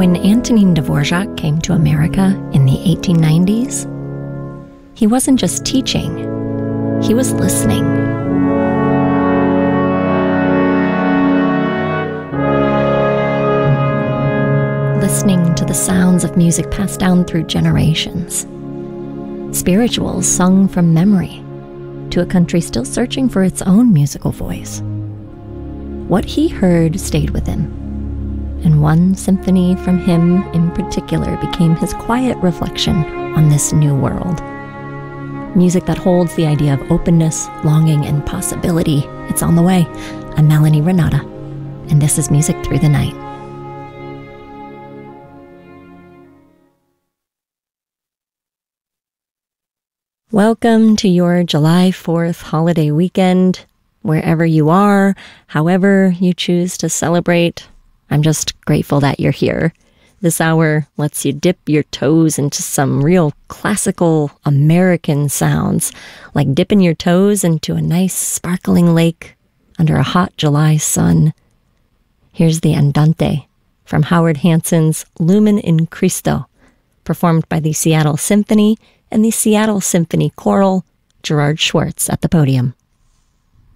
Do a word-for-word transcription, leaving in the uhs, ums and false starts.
When Antonin Dvorak came to America in the eighteen nineties, he wasn't just teaching, he was listening. Listening to the sounds of music passed down through generations. Spirituals sung from memory to a country still searching for its own musical voice. What he heard stayed with him, and one symphony from him in particular became his quiet reflection on this new world. Music that holds the idea of openness, longing, and possibility. It's on the way. I'm Melanie Renata, and this is Music Through the Night. Welcome to your July fourth holiday weekend, wherever you are, however you choose to celebrate. I'm just grateful that you're here. This hour lets you dip your toes into some real classical American sounds, like dipping your toes into a nice sparkling lake under a hot July sun. Here's the Andante from Howard Hanson's Lumen in Christo, performed by the Seattle Symphony and the Seattle Symphony Choral, Gerard Schwartz at the podium.